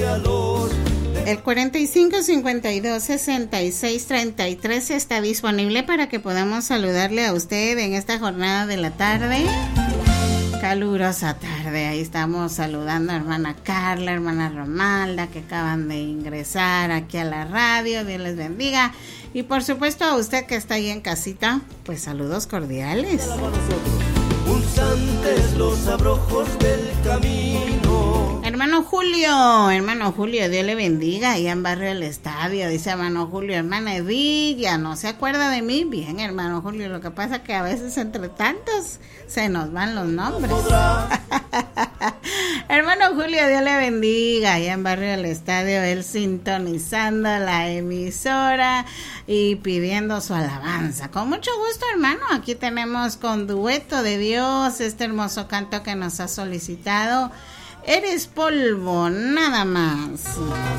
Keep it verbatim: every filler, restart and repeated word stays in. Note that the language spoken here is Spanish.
El cuarenta y cinco cincuenta y dos sesenta y seis treinta y tres está disponible para que podamos saludarle a usted en esta jornada de la tarde. Calurosa tarde, ahí estamos saludando a hermana Carla, hermana Romalda, que acaban de ingresar aquí a la radio. Dios les bendiga. Y por supuesto a usted que está ahí en casita, pues saludos cordiales. Pulsantes los abrojos del camino. Hermano Julio, hermano Julio, Dios le bendiga, allá en Barrio del Estadio, dice hermano Julio, hermana Edilla, ¿no se acuerda de mí? Bien, hermano Julio, lo que pasa es que a veces entre tantos se nos van los nombres. Hermano Julio, Dios le bendiga, allá en Barrio del Estadio, él sintonizando la emisora y pidiendo su alabanza. Con mucho gusto, hermano, aquí tenemos con Dueto de Dios este hermoso canto que nos ha solicitado. Eres polvo, nada más.